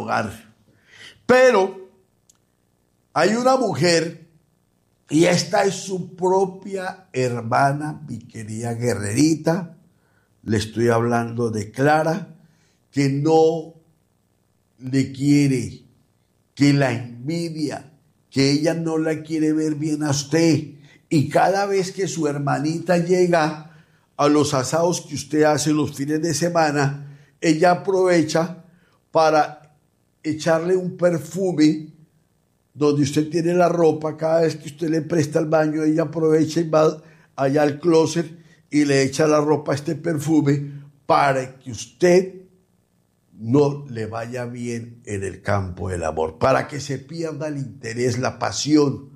hogar. Pero hay una mujer, y esta es su propia hermana, mi querida guerrerita. Le estoy hablando de Clara, que no le quiere, que la envidia, que ella no la quiere ver bien a usted. Y cada vez que su hermanita llega a los asados que usted hace los fines de semana, ella aprovecha para echarle un perfume donde usted tiene la ropa. Cada vez que usted le presta el baño, ella aprovecha y va allá al closet y le echa la ropa este perfume para que usted no le vaya bien en el campo del amor, para que se pierda el interés, la pasión,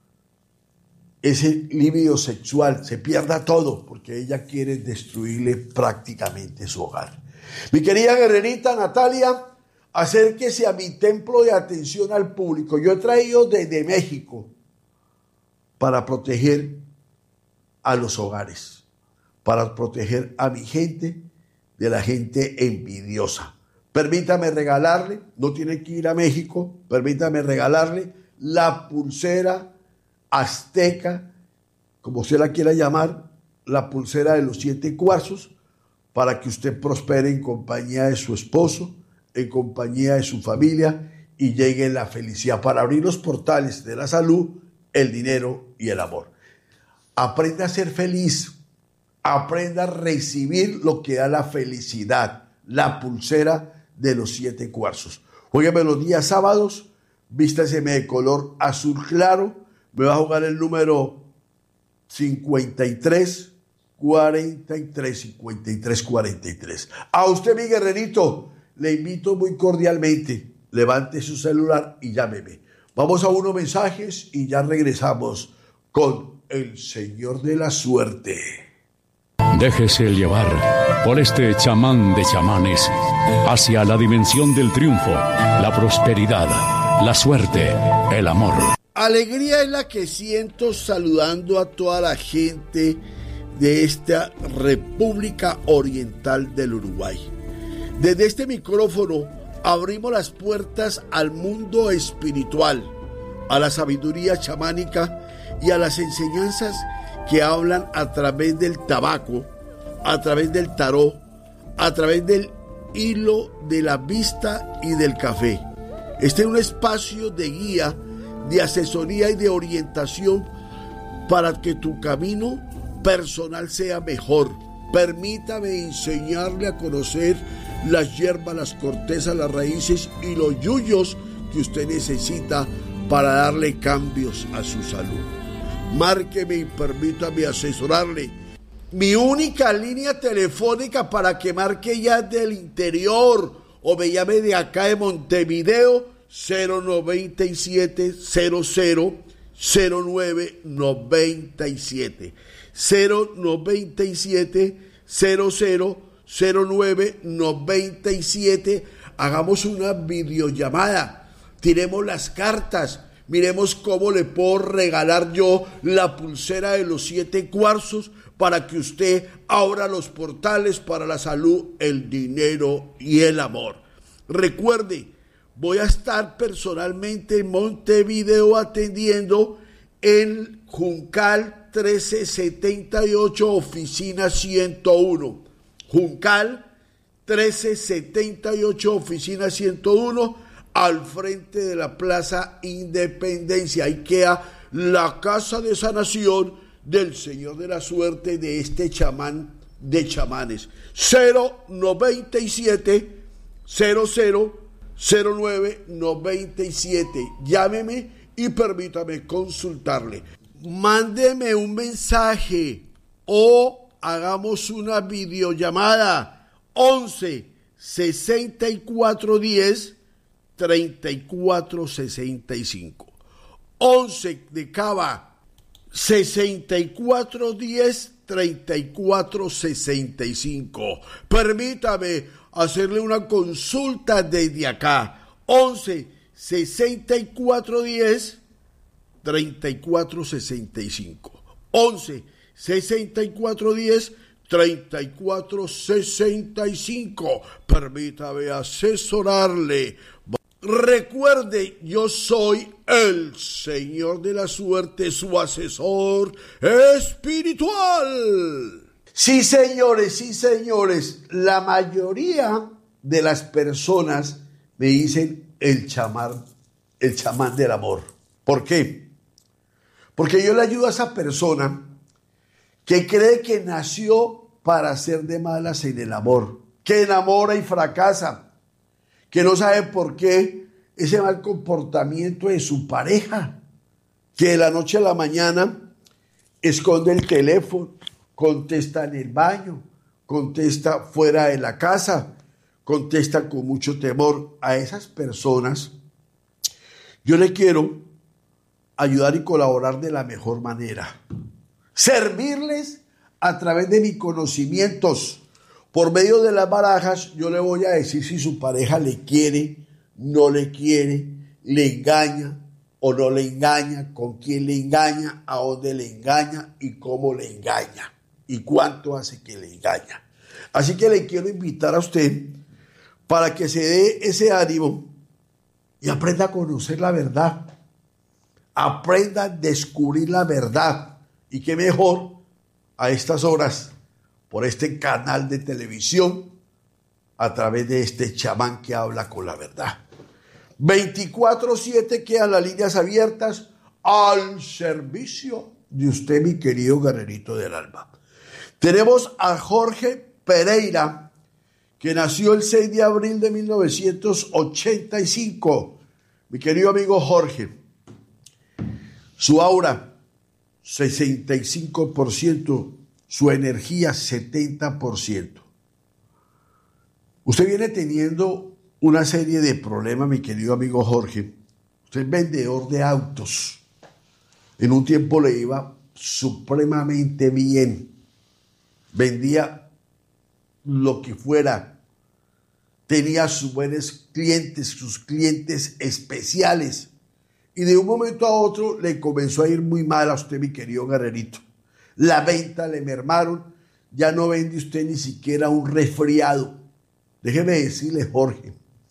ese libido sexual, se pierda todo, porque ella quiere destruirle prácticamente su hogar. Mi querida guerrerita Natalia, acérquese a mi templo de atención al público. Yo he traído desde México para proteger a los hogares, para proteger a mi gente de la gente envidiosa. Permítame regalarle, no tiene que ir a México, permítame regalarle la pulsera azteca, como usted la quiera llamar, la pulsera de los 7 cuarzos, para que usted prospere en compañía de su esposo, en compañía de su familia, y llegue la felicidad, para abrir los portales de la salud, el dinero y el amor. Aprenda a ser feliz, aprenda a recibir lo que da la felicidad, la pulsera de los 7 cuarzos. Juégueme los días sábados, vístaseme de color azul claro, me va a jugar el número 53 43 53 43. A usted, mi guerrerito, le invito muy cordialmente, levante su celular y llámeme. Vamos a unos mensajes y ya regresamos con el Señor de la Suerte. Déjese llevar por este chamán de chamanes hacia la dimensión del triunfo, la prosperidad, la suerte, el amor. Alegría es la que siento saludando a toda la gente de esta República Oriental del Uruguay. Desde este micrófono abrimos las puertas al mundo espiritual, a la sabiduría chamánica y a las enseñanzas que hablan a través del tabaco, a través del tarot, a través del hilo de la vista y del café. Este es un espacio de guía, de asesoría y de orientación para que tu camino personal sea mejor. Permítame enseñarle a conocer las hierbas, las cortezas, las raíces y los yuyos que usted necesita para darle cambios a su salud. Márqueme y permítame asesorarle. Mi única línea telefónica para que marque ya del interior o me llame de acá de Montevideo, 097 00 09 97 097 00 09 97. Hagamos una videollamada, tiremos las cartas, miremos cómo le puedo regalar yo la pulsera de los 7 cuarzos para que usted abra los portales para la salud, el dinero y el amor. Recuerde, voy a estar personalmente en Montevideo atendiendo en Juncal 1378, oficina 101. Juncal 1378, oficina 101, al frente de la Plaza Independencia. Ahí queda la casa de sanación del Señor de la Suerte, de este chamán de chamanes. 097 00 09 97. Llámeme y permítame consultarle. Mándeme un mensaje o hagamos una videollamada. 11 64 10 34 65. 11 de Cava 6410 3465. Permítame hacerle una consulta desde acá. 11 6410 3465. 11 6410 3465. Permítame asesorarle. Recuerde, yo soy el Señor de la Suerte, su asesor espiritual. Sí, señores, la mayoría de las personas me dicen el chamán del amor. ¿Por qué? Porque yo le ayudo a esa persona que cree que nació para hacer de malas en el amor, que enamora y fracasa, que no sabe por qué ese mal comportamiento de su pareja, que de la noche a la mañana esconde el teléfono, contesta en el baño, contesta fuera de la casa, contesta con mucho temor. A esas personas yo le quiero ayudar y colaborar de la mejor manera. Servirles a través de mis conocimientos. Por medio de las barajas yo le voy a decir si su pareja le quiere, no le quiere, le engaña o no le engaña, con quién le engaña, a dónde le engaña y cómo le engaña y cuánto hace que le engaña. Así que le quiero invitar a usted para que se dé ese ánimo y aprenda a conocer la verdad. Aprenda a descubrir la verdad. Y qué mejor a estas horas por este canal de televisión a través de este chamán que habla con la verdad. 24/7 quedan las líneas abiertas al servicio de usted, mi querido guerrerito del alma. Tenemos a Jorge Pereira, que nació el 6 de abril de 1985. Mi querido amigo Jorge, su aura 65%, su energía 70%. Usted viene teniendo una serie de problemas, mi querido amigo Jorge. Usted es vendedor de autos. En un tiempo le iba supremamente bien. Vendía lo que fuera. Tenía sus buenos clientes, sus clientes especiales. Y de un momento a otro le comenzó a ir muy mal a usted, mi querido guerrerito. La venta le mermaron. Ya no vende usted ni siquiera un resfriado. Déjeme decirle, Jorge,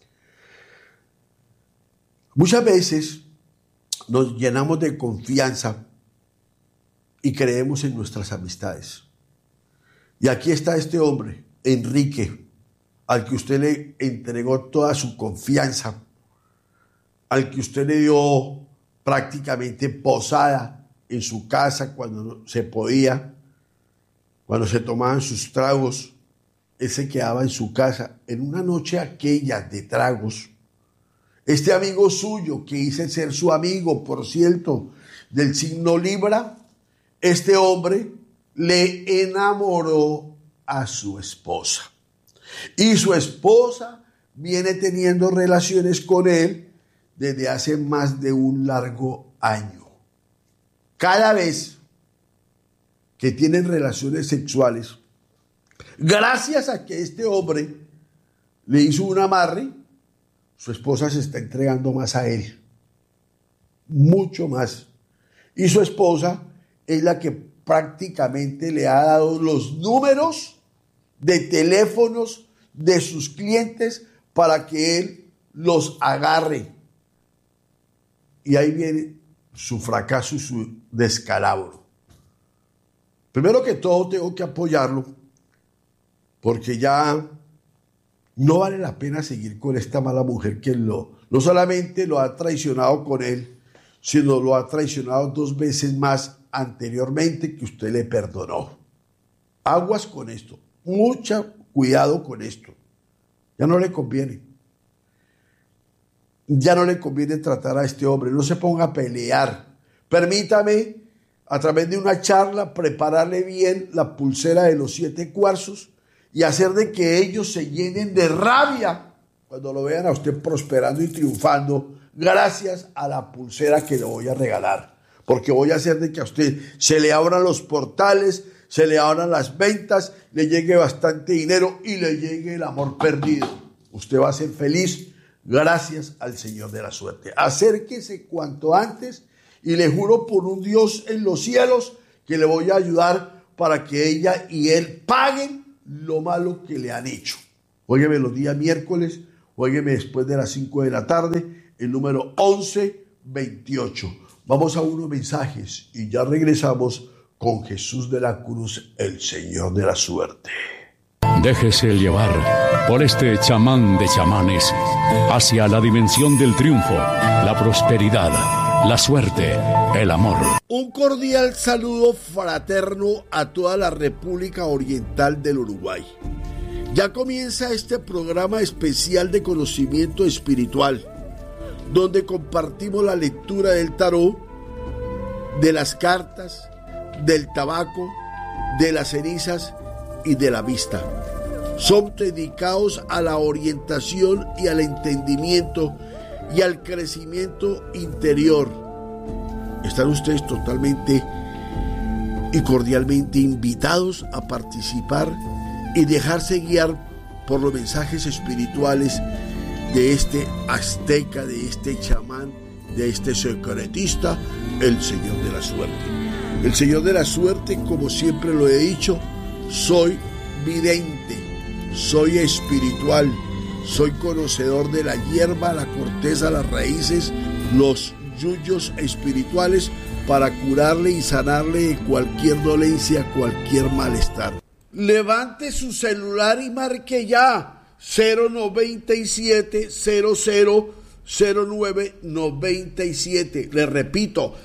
muchas veces nos llenamos de confianza y creemos en nuestras amistades. Y aquí está este hombre, Enrique, al que usted le entregó toda su confianza, al que usted le dio prácticamente posada en su casa cuando se podía, cuando se tomaban sus tragos. Él se quedaba en su casa. En una noche aquella de tragos, este amigo suyo, que dice ser su amigo, por cierto, del signo Libra, este hombre le enamoró a su esposa. Y su esposa viene teniendo relaciones con él desde hace más de un largo año. Cada vez que tienen relaciones sexuales, gracias a que este hombre le hizo un amarre, su esposa se está entregando más a él, mucho más. Y su esposa es la que prácticamente le ha dado los números de teléfonos de sus clientes para que él los agarre. Y ahí viene su fracaso y su descalabro. Primero que todo tengo que apoyarlo, porque ya no vale la pena seguir con esta mala mujer que no solamente lo ha traicionado con él, sino lo ha traicionado 2 veces más anteriormente que usted le perdonó. Aguas con esto, mucho cuidado con esto. Ya no le conviene. Ya no le conviene tratar a este hombre, no se ponga a pelear. Permítame, a través de una charla, prepararle bien la pulsera de los 7 cuarzos y hacer de que ellos se llenen de rabia cuando lo vean a usted prosperando y triunfando gracias a la pulsera que le voy a regalar. Porque voy a hacer de que a usted se le abran los portales, se le abran las ventas, le llegue bastante dinero y le llegue el amor perdido. Usted va a ser feliz gracias al Señor de la Suerte. Acérquese cuanto antes y le juro por un Dios en los cielos que le voy a ayudar para que ella y él paguen lo malo que le han hecho. Óyeme, los días miércoles Juégueme después de las 5 de la tarde, el número 1128. Vamos a unos mensajes y ya regresamos con Jesús de la Cruz, el Señor de la Suerte. Déjese llevar por este chamán de chamanes hacia la dimensión del triunfo, la prosperidad, la suerte, el amor. Un cordial saludo fraterno a toda la República Oriental del Uruguay. Ya comienza este programa especial de conocimiento espiritual, donde compartimos la lectura del tarot, de las cartas, del tabaco, de las cenizas y de la vista. Son dedicados a la orientación y al entendimiento y al crecimiento interior. Están ustedes totalmente y cordialmente invitados a participar y dejarse guiar por los mensajes espirituales de este azteca, de este chamán, de este secretista, el Señor de la Suerte. El Señor de la Suerte, como siempre lo he dicho, soy vidente, soy espiritual, soy conocedor de la hierba, la corteza, las raíces, los yuyos espirituales para curarle y sanarle de cualquier dolencia, cualquier malestar. Levante su celular y marque ya 097 00 09 97. Le repito,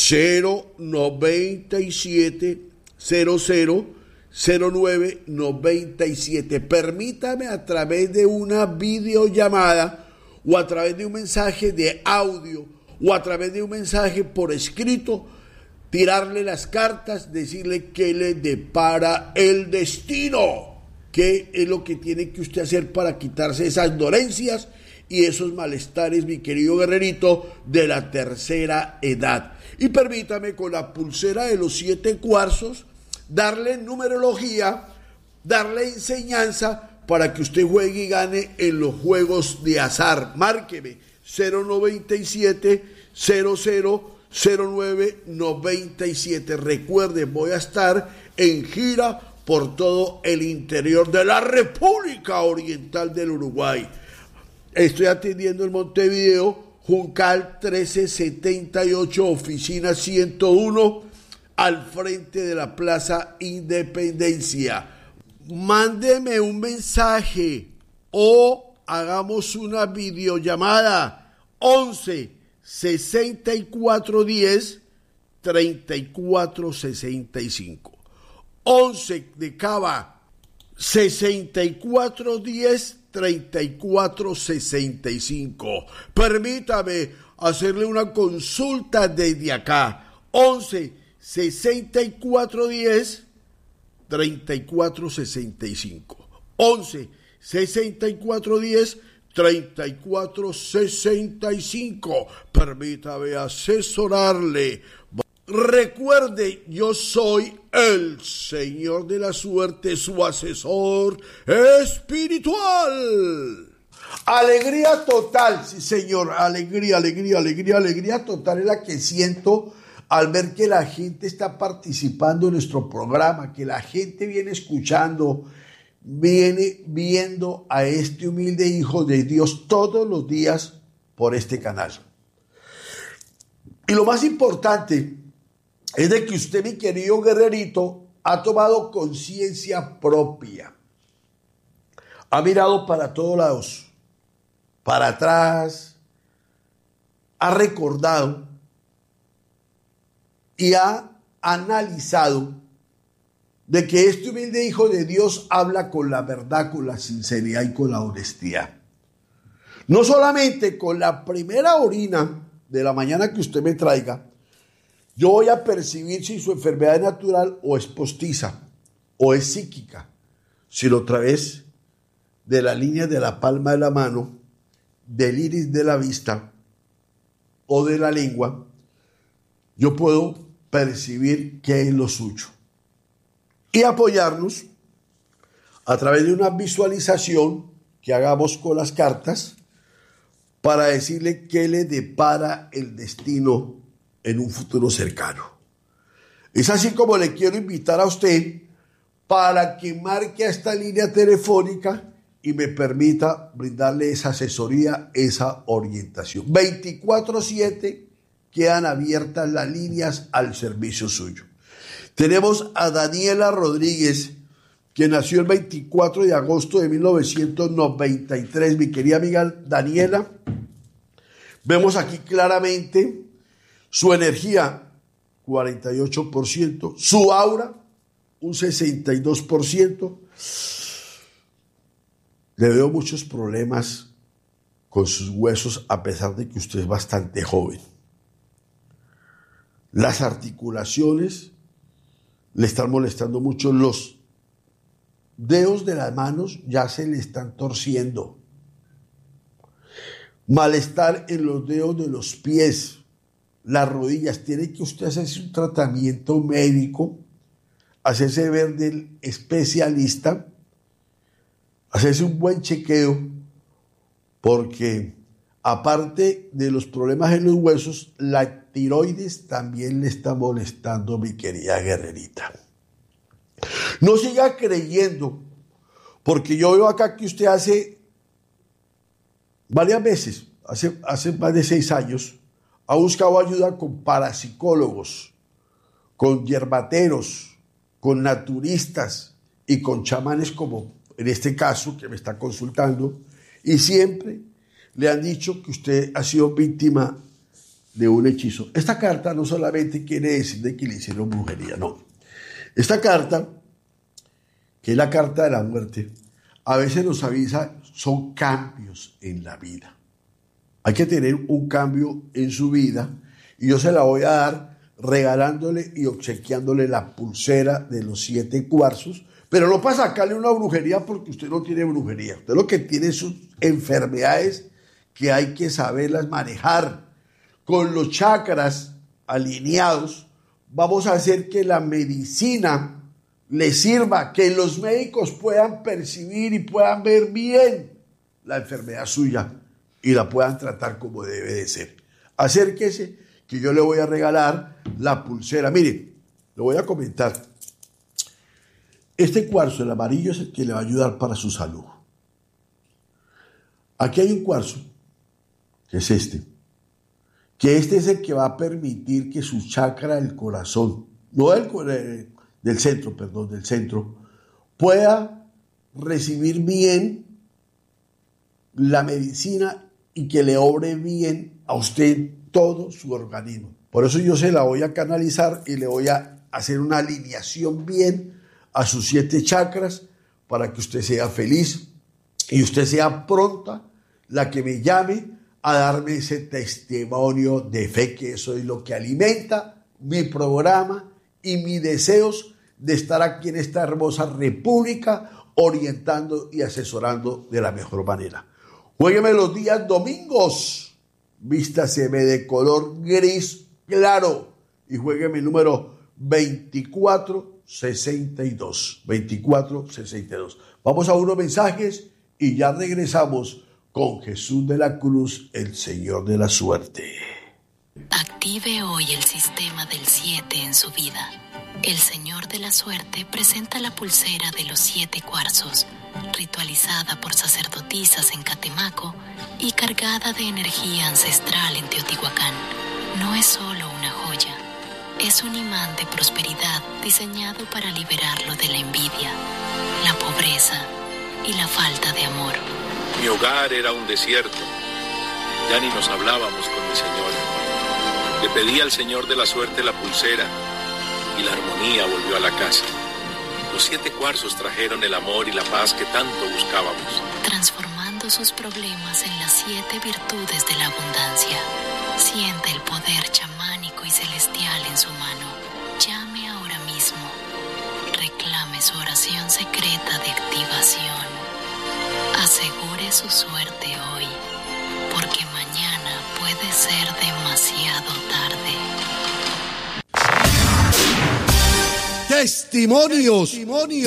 097 00 09 97. Permítame a través de una videollamada o a través de un mensaje de audio o a través de un mensaje por escrito, tirarle las cartas, decirle qué le depara el destino, qué es lo que tiene que usted hacer para quitarse esas dolencias y esos malestares, mi querido guerrerito, de la tercera edad. Y permítame con la pulsera de los 7 cuarzos darle numerología, darle enseñanza para que usted juegue y gane en los juegos de azar. Márqueme 097 00 09 97. Recuerden, voy a estar en gira por todo el interior de la República Oriental del Uruguay. Estoy atendiendo en Montevideo, Juncal 1378, oficina 101, al frente de la Plaza Independencia. Mándeme un mensaje o hagamos una videollamada 11 6410 3465. 11 de Cava 6410 3465. Permítame hacerle una consulta desde acá. 11 6410 3465. 11 6410 3465. Permítame asesorarle. Recuerde, yo soy el Señor de la Suerte, su asesor espiritual. Alegría total, sí señor, alegría total es la que siento al ver que la gente está participando en nuestro programa, que la gente viene escuchando, viene viendo a este humilde hijo de Dios todos los días por este canal. Y lo más importante es de que usted, mi querido guerrerito, ha tomado conciencia propia. Ha mirado para todos lados, para atrás, ha recordado y ha analizado de que este humilde hijo de Dios habla con la verdad, con la sinceridad y con la honestidad. No solamente con la primera orina de la mañana que usted me traiga, yo voy a percibir si su enfermedad es natural o es postiza o es psíquica, sino a través de la línea de la palma de la mano, del iris de la vista o de la lengua, yo puedo percibir qué es lo suyo. Y apoyarnos a través de una visualización que hagamos con las cartas para decirle qué le depara el destino en un futuro cercano. Es así como le quiero invitar a usted para que marque a esta línea telefónica y me permita brindarle esa asesoría, esa orientación. 24/7 quedan abiertas las líneas al servicio suyo. Tenemos a Daniela Rodríguez, que nació el 24 de agosto de 1993. Mi querida amiga Daniela, vemos aquí claramente su energía, 48%, su aura, un 62%. Le veo muchos problemas con sus huesos a pesar de que usted es bastante joven. Las articulaciones le están molestando mucho, los dedos de las manos ya se le están torciendo. Malestar en los dedos de los pies, las rodillas. Tiene que usted hacerse un tratamiento médico, hacerse ver del especialista, hacerse un buen chequeo, porque aparte de los problemas en los huesos, la tiroides también le está molestando, mi querida guerrerita. No siga creyendo, porque yo veo acá que usted hace varias veces, hace más de 6 años, ha buscado ayuda con parapsicólogos, con yerbateros, con naturistas y con chamanes, como en este caso que me está consultando, y siempre le han dicho que usted ha sido víctima de un hechizo. Esta carta no solamente quiere decir de que le hicieron brujería, no. Esta carta, que es la carta de la muerte, a veces nos avisa, son cambios en la vida. Hay que tener un cambio en su vida y yo se la voy a dar regalándole y obsequiándole la pulsera de los 7 cuarzos, pero no para sacarle una brujería porque usted no tiene brujería. Usted lo que tiene son enfermedades que hay que saberlas manejar. Con los chakras alineados, vamos a hacer que la medicina le sirva, que los médicos puedan percibir y puedan ver bien la enfermedad suya y la puedan tratar como debe de ser. Acérquese, que yo le voy a regalar la pulsera. Mire, lo voy a comentar. Este cuarzo, el amarillo, es el que le va a ayudar para su salud. Aquí hay un cuarzo, que es este, que este es el que va a permitir que su chakra del corazón, no del centro, pueda recibir bien la medicina y que le obre bien a usted todo su organismo. Por eso yo se la voy a canalizar y le voy a hacer una alineación bien a sus 7 chakras para que usted sea feliz y usted sea pronta la que me llame a darme ese testimonio de fe, que eso es lo que alimenta mi programa y mis deseos de estar aquí en esta hermosa república orientando y asesorando de la mejor manera. Juégueme los días domingos, vístaseme de color gris claro y juégueme el número 2462. 2462. Vamos a unos mensajes y ya regresamos con Jesús de la Cruz, el Señor de la Suerte. Active hoy el sistema del 7 en su vida. El Señor de la Suerte presenta la pulsera de los 7 cuarzos, ritualizada por sacerdotisas en Catemaco y cargada de energía ancestral en Teotihuacán. No es solo una joya, es un imán de prosperidad diseñado para liberarlo de la envidia, la pobreza y la falta de amor. Mi hogar era un desierto, ya ni nos hablábamos con mi señora. Le pedí al Señor de la Suerte la pulsera y la armonía volvió a la casa. Los 7 cuarzos trajeron el amor y la paz que tanto buscábamos, transformando sus problemas en las 7 virtudes de la abundancia. Siente el poder chamánico y celestial en su mano. Llame ahora mismo. Reclame su oración secreta de activación. Asegure su suerte hoy, porque mañana puede ser demasiado tarde. Testimonios.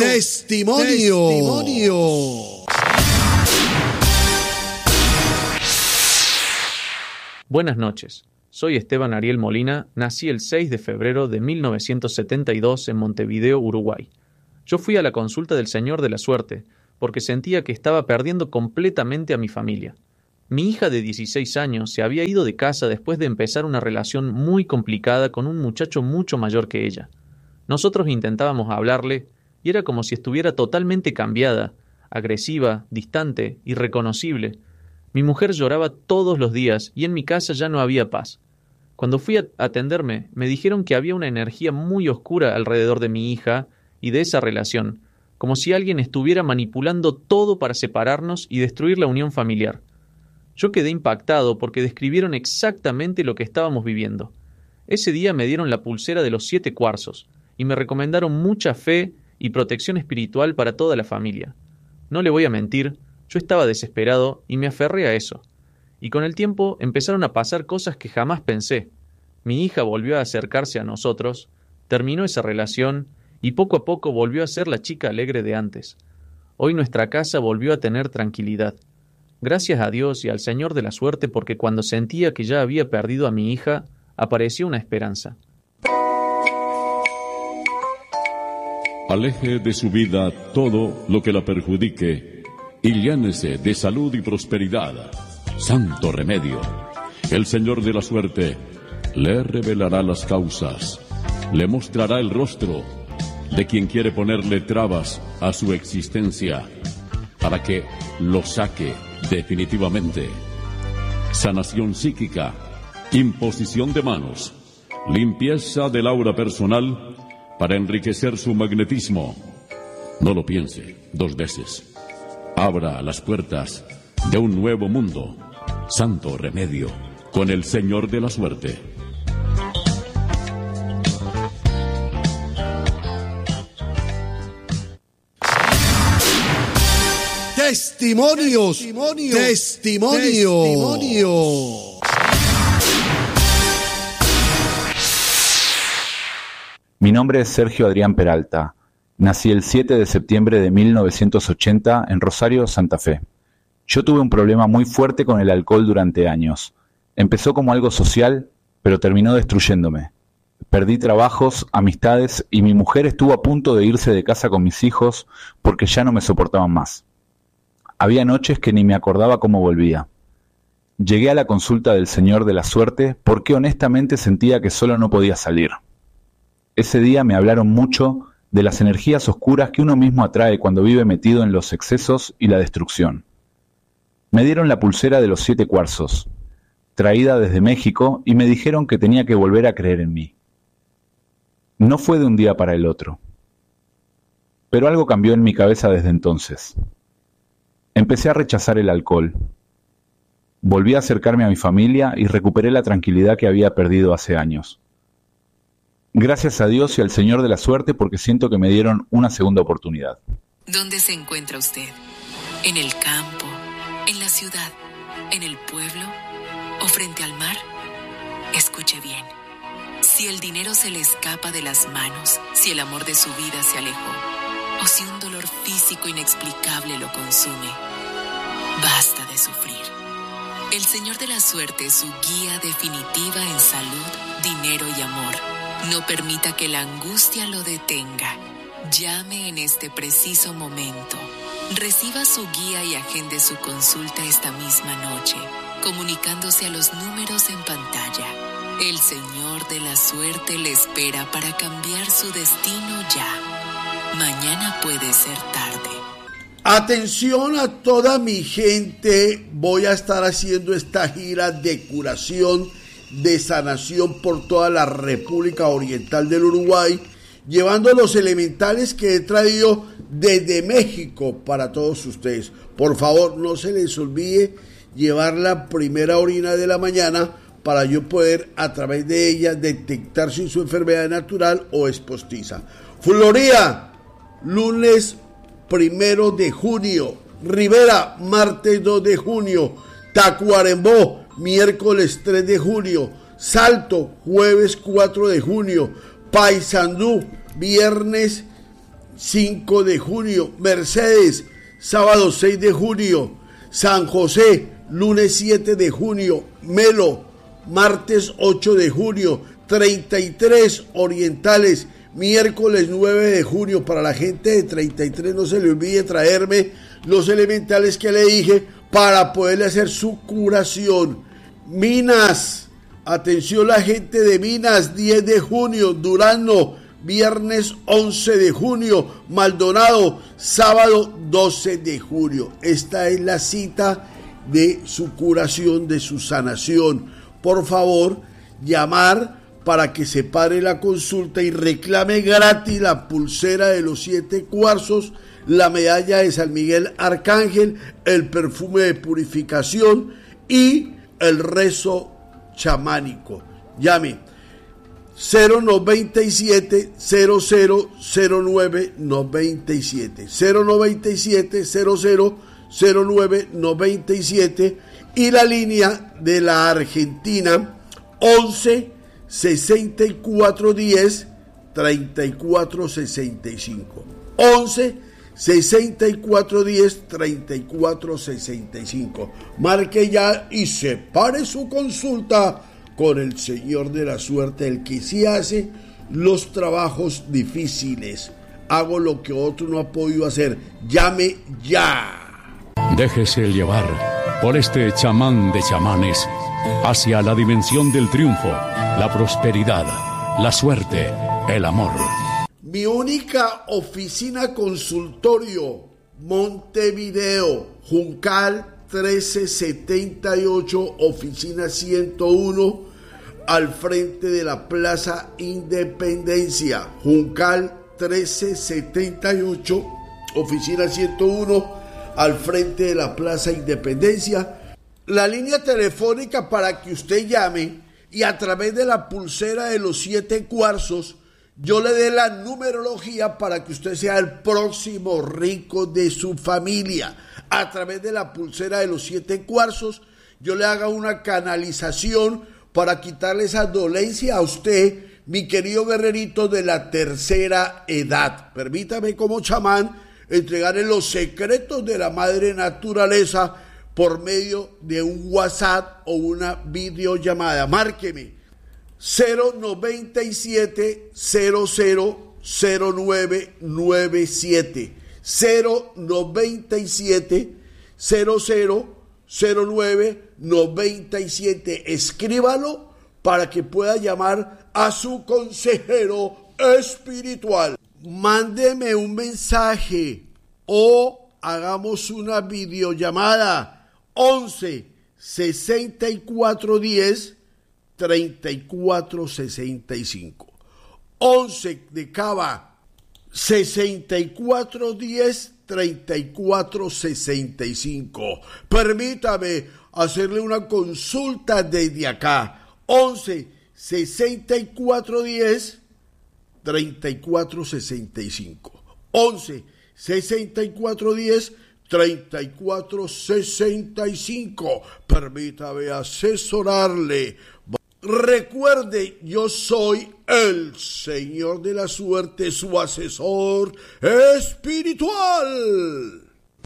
Buenas noches, soy Esteban Ariel Molina, nací el 6 de febrero de 1972 en Montevideo, Uruguay. Yo fui a la consulta del Señor de la Suerte porque sentía que estaba perdiendo completamente a mi familia. Mi hija de 16 años se había ido de casa después de empezar una relación muy complicada con un muchacho mucho mayor que ella. Nosotros intentábamos hablarle y era como si estuviera totalmente cambiada, agresiva, distante, irreconocible. Mi mujer lloraba todos los días y en mi casa ya no había paz. Cuando fui a atenderme, me dijeron que había una energía muy oscura alrededor de mi hija y de esa relación, como si alguien estuviera manipulando todo para separarnos y destruir la unión familiar. Yo quedé impactado porque describieron exactamente lo que estábamos viviendo. Ese día me dieron la pulsera de los 7 cuarzos y me recomendaron mucha fe y protección espiritual para toda la familia. No le voy a mentir, yo estaba desesperado y me aferré a eso. Y con el tiempo empezaron a pasar cosas que jamás pensé. Mi hija volvió a acercarse a nosotros, terminó esa relación y poco a poco volvió a ser la chica alegre de antes. Hoy nuestra casa volvió a tener tranquilidad. Gracias a Dios y al Señor de la suerte, porque cuando sentía que ya había perdido a mi hija, apareció una esperanza. Aleje de su vida todo lo que la perjudique y llénese de salud y prosperidad. Santo remedio. El Señor de la suerte le revelará las causas, le mostrará el rostro de quien quiere ponerle trabas a su existencia para que lo saque definitivamente. Sanación psíquica, imposición de manos, limpieza del aura personal para enriquecer su magnetismo. No lo piense 2 veces. Abra las puertas de un nuevo mundo. Santo remedio con el Señor de la suerte. Testimonios. Mi nombre es Sergio Adrián Peralta. Nací el 7 de septiembre de 1980 en Rosario, Santa Fe. Yo tuve un problema muy fuerte con el alcohol durante años. Empezó como algo social, pero terminó destruyéndome. Perdí trabajos, amistades y mi mujer estuvo a punto de irse de casa con mis hijos porque ya no me soportaban más. Había noches que ni me acordaba cómo volvía. Llegué a la consulta del Señor de la Suerte porque honestamente sentía que solo no podía salir. Ese día me hablaron mucho de las energías oscuras que uno mismo atrae cuando vive metido en los excesos y la destrucción. Me dieron la pulsera de los 7 cuarzos, traída desde México, y me dijeron que tenía que volver a creer en mí. No fue de un día para el otro. Pero algo cambió en mi cabeza desde entonces. Empecé a rechazar el alcohol. Volví a acercarme a mi familia y recuperé la tranquilidad que había perdido hace años. Gracias a Dios y al Señor de la Suerte porque siento que me dieron una segunda oportunidad. ¿Dónde se encuentra usted? ¿En el campo? ¿En la ciudad? ¿En el pueblo? ¿O frente al mar? Escuche bien. Si el dinero se le escapa de las manos, si el amor de su vida se alejó, o si un dolor físico inexplicable lo consume, basta de sufrir. El Señor de la Suerte es su guía definitiva en salud, dinero y amor. No permita que la angustia lo detenga. Llame en este preciso momento. Reciba su guía y agende su consulta esta misma noche, comunicándose a los números en pantalla. El Señor de la Suerte le espera para cambiar su destino ya. Mañana puede ser tarde. Atención a toda mi gente, voy a estar haciendo esta gira de curación, de sanación por toda la República Oriental del Uruguay, llevando los elementales que he traído desde México para todos ustedes. Por favor, no se les olvide llevar la primera orina de la mañana para yo poder a través de ella detectar si su enfermedad natural o es postiza. Florida, lunes 1 de junio. Rivera, martes 2 de junio. Tacuarembó, miércoles 3 de junio. Salto, jueves 4 de junio. Paysandú, viernes 5 de junio. Mercedes, sábado 6 de junio. San José, lunes 7 de junio. Melo, martes 8 de junio. 33 Orientales, miércoles 9 de junio. Para la gente de 33 no se le olvide traerme los elementales que le dije para poderle hacer su curación. Minas, atención la gente de Minas, 10 de junio, Durazno, viernes 11 de junio, Maldonado, sábado 12 de junio. Esta es la cita de su curación, de su sanación. Por favor, llamar para que se pare la consulta y reclame gratis la pulsera de los 7 cuarzos, la medalla de San Miguel Arcángel, el perfume de purificación y el rezo chamánico. Llame 097 0009 97 097 000997 y la línea de la Argentina 11 64 10 34 65 11 64 10 34 65. Marque ya y separe su consulta con el Señor de la Suerte, el que sí hace los trabajos difíciles. Hago lo que otro no ha podido hacer. Llame ya. Déjese llevar por este chamán de chamanes hacia la dimensión del triunfo, la prosperidad, la suerte, el amor. Mi única oficina consultorio, Montevideo, Juncal 1378, oficina 101, al frente de la Plaza Independencia. Juncal 1378, oficina 101, al frente de la Plaza Independencia. La línea telefónica para que usted llame y a través de la pulsera de los 7 cuarzos yo le dé la numerología para que usted sea el próximo rico de su familia. A través de la pulsera de los 7 cuarzos yo le haga una canalización para quitarle esa dolencia a usted, mi querido guerrerito de la tercera edad. Permítame como chamán entregarle los secretos de la madre naturaleza por medio de un WhatsApp o una videollamada. Márqueme 097 000997 097 000997. Escríbalo para que pueda llamar a su consejero espiritual. Mándeme un mensaje o hagamos una videollamada 11 64 10 34 65 11 de Cava 64 10 34 65. Permítame hacerle una consulta desde acá 11 64 10 34 65 11 64 10 34 65. Permítame asesorarle. Recuerde, yo soy el Señor de la Suerte, su asesor espiritual.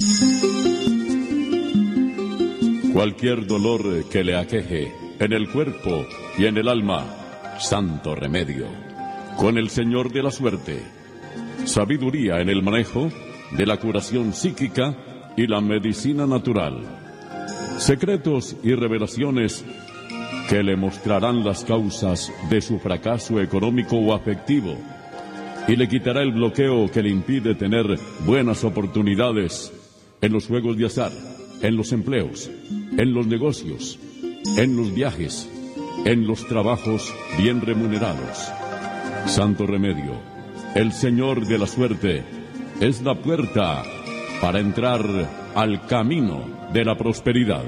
Cualquier dolor que le aqueje en el cuerpo y en el alma, santo remedio. Con el Señor de la Suerte, sabiduría en el manejo de la curación psíquica y la medicina natural. Secretos y revelaciones que le mostrarán las causas de su fracaso económico o afectivo y le quitará el bloqueo que le impide tener buenas oportunidades en los juegos de azar, en los empleos, en los negocios, en los viajes, en los trabajos bien remunerados. Santo remedio, el Señor de la Suerte es la puerta para entrar al camino de la prosperidad.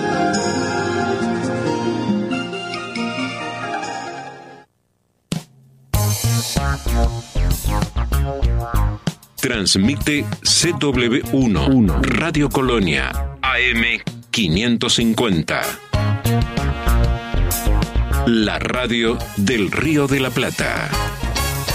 Transmite CW1 Radio Colonia AM 550. La radio del Río de la Plata.